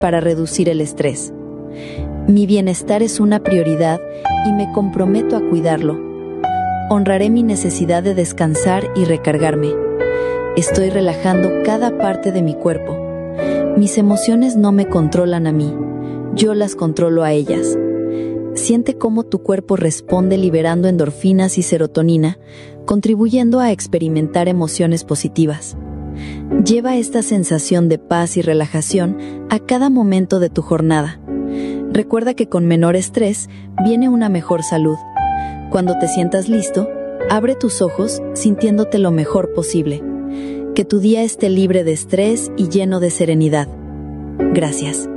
para reducir el estrés. Mi bienestar es una prioridad y me comprometo a cuidarlo. Honraré mi necesidad de descansar y recargarme. Estoy relajando cada parte de mi cuerpo. Mis emociones no me controlan a mí, yo las controlo a ellas. Siente cómo tu cuerpo responde liberando endorfinas y serotonina, contribuyendo a experimentar emociones positivas. Lleva esta sensación de paz y relajación a cada momento de tu jornada. Recuerda que con menor estrés viene una mejor salud. Cuando te sientas listo, abre tus ojos sintiéndote lo mejor posible. Que tu día esté libre de estrés y lleno de serenidad. Gracias.